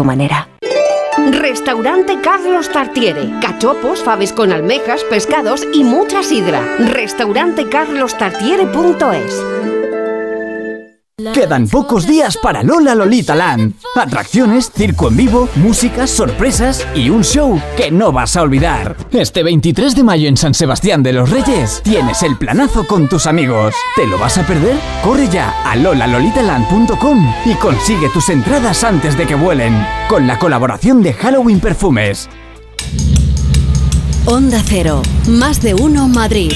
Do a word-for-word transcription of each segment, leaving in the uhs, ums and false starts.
tu manera. Restaurante Carlos Tartiere. Cachopos, faves con almejas, pescados y mucha sidra. Restaurante carlos tartiere punto es. Quedan pocos días para Lola Lolita Land. Atracciones, circo en vivo, música, sorpresas y un show que no vas a olvidar. Este veintitrés de mayo en San Sebastián de los Reyes tienes el planazo con tus amigos. ¿Te lo vas a perder? Corre ya a lola lolita land punto com y consigue tus entradas antes de que vuelen. Con la colaboración de Halloween Perfumes. Onda Cero, más de uno Madrid.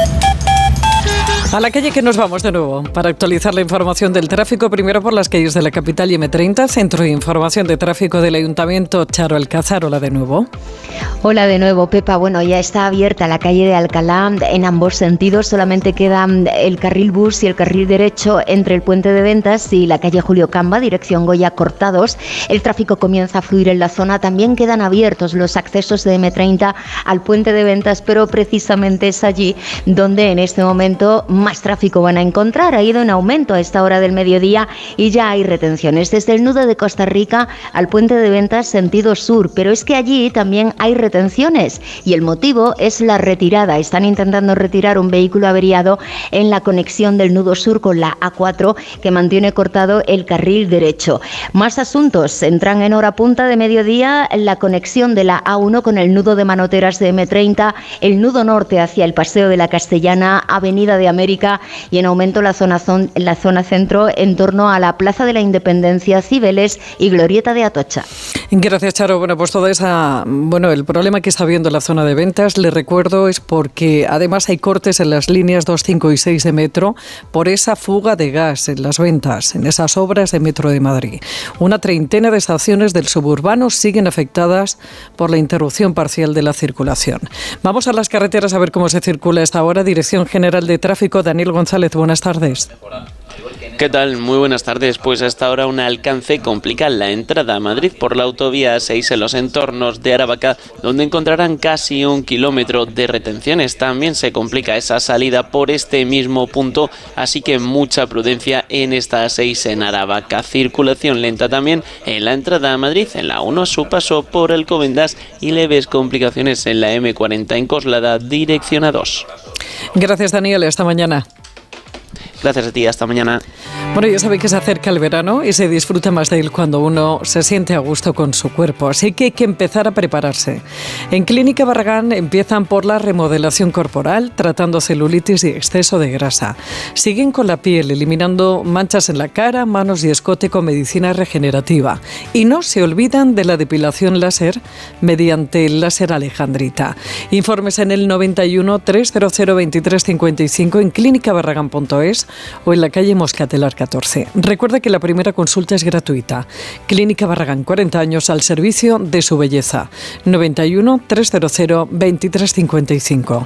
A la calle que nos vamos de nuevo para actualizar la información del tráfico, primero por las calles de la capital y eme treinta, Centro de Información de Tráfico del Ayuntamiento. Charo Alcázar, hola de nuevo. Hola de nuevo, Pepa. Bueno, ya está abierta la calle de Alcalá en ambos sentidos, solamente queda el carril bus y el carril derecho entre el Puente de Ventas y la calle Julio Camba, dirección Goya, cortados. El tráfico comienza a fluir en la zona, también quedan abiertos los accesos de eme treinta al Puente de Ventas, pero precisamente es allí donde en este momento más tráfico van a encontrar. Ha ido en aumento a esta hora del mediodía y ya hay retenciones desde el nudo de Costa Rica al Puente de Ventas sentido sur, pero es que allí también hay retenciones y el motivo es la retirada. Están intentando retirar un vehículo averiado en la conexión del nudo sur con la a cuatro que mantiene cortado el carril derecho. Más asuntos. Entran en hora punta de mediodía la conexión de la a uno con el nudo de Manoteras de eme treinta, el nudo norte hacia el Paseo de la Castellana, Avenida de América y en aumento la zona, zon, la zona centro en torno a la Plaza de la Independencia, Cibeles y Glorieta de Atocha. Gracias, Charo. Bueno, pues toda esa, bueno, el problema que está habiendo en la zona de ventas, le recuerdo, es porque además hay cortes en las líneas dos, cinco y seis de metro por esa fuga de gas en las ventas, en esas obras de Metro de Madrid. Una treintena de estaciones del suburbano siguen afectadas por la interrupción parcial de la circulación. Vamos a las carreteras a ver cómo se circula a esta hora. Dirección General de Tráfico, Daniel González, buenas tardes. ¿Qué tal? Muy buenas tardes. Pues hasta ahora un alcance complica la entrada a Madrid por la autovía seis en los entornos de Aravaca, donde encontrarán casi un kilómetro de retenciones. También se complica esa salida por este mismo punto, así que mucha prudencia en esta seis en Aravaca. Circulación lenta también en la entrada a Madrid, en la uno a su paso por Alcobendas y leves complicaciones en la eme cuarenta en Coslada, dirección a dos. Gracias, Daniel. Hasta mañana. Gracias a ti, hasta mañana. Bueno, ya sabéis que se acerca el verano y se disfruta más de él cuando uno se siente a gusto con su cuerpo, así que hay que empezar a prepararse. En Clínica Barragán empiezan por la remodelación corporal, tratando celulitis y exceso de grasa. Siguen con la piel, eliminando manchas en la cara, manos y escote con medicina regenerativa. Y no se olvidan de la depilación láser mediante el láser Alejandrita. Informes en el noventa y uno, trescientos veintitrés cincuenta y cinco en clínica barragán punto es o en la calle Moscatelar catorce. Recuerda que la primera consulta es gratuita. Clínica Barragán, cuarenta años al servicio de su belleza. noventa y uno, trescientos veintitrés cincuenta y cinco.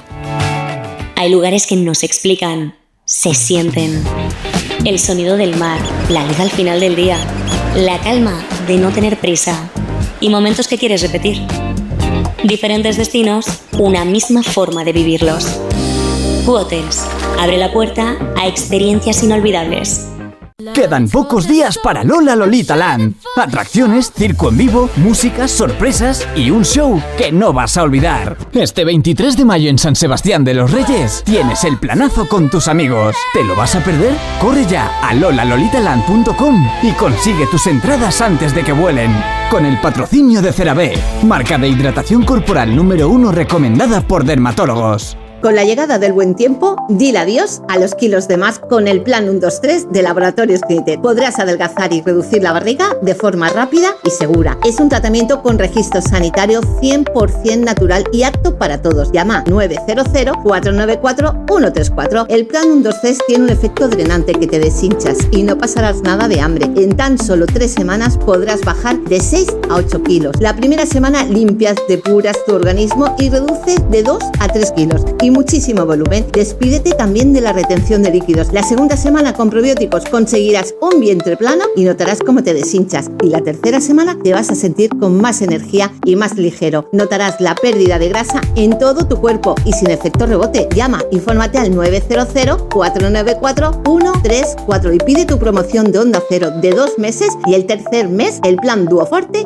Hay lugares que no se explican, se sienten. El sonido del mar, la luz al final del día, la calma de no tener prisa y momentos que quieres repetir. Diferentes destinos, una misma forma de vivirlos. Hotels abre la puerta a experiencias inolvidables. Quedan pocos días para Lola Lolita Land. Atracciones, circo en vivo, música, sorpresas y un show que no vas a olvidar. Este veintitrés de mayo en San Sebastián de los Reyes tienes el planazo con tus amigos. ¿Te lo vas a perder? Corre ya a lola lolita land punto com y consigue tus entradas antes de que vuelen. Con el patrocinio de CeraVe, marca de hidratación corporal número uno recomendada por dermatólogos. Con la llegada del buen tiempo, dile adiós a los kilos de más con el plan uno dos tres de Laboratorios Clinitet. Podrás adelgazar y reducir la barriga de forma rápida y segura. Es un tratamiento con registro sanitario cien por ciento natural y apto para todos. Llama nueve cero cero, cuatro nueve cuatro, uno tres cuatro. El plan uno dos tres tiene un efecto drenante que te deshinchas y no pasarás nada de hambre. En tan solo tres semanas podrás bajar de seis a ocho kilos. La primera semana limpias, depuras tu organismo y reduces de dos a tres kilos. Y muchísimo volumen. Despídete también de la retención de líquidos. La segunda semana con probióticos conseguirás un vientre plano y notarás cómo te deshinchas. Y la tercera semana te vas a sentir con más energía y más ligero. Notarás la pérdida de grasa en todo tu cuerpo y sin efecto rebote. Llama, infórmate al nueve cero cero, cuatro nueve cuatro, uno tres cuatro y pide tu promoción de Onda Cero de dos meses y el tercer mes el plan Duoforte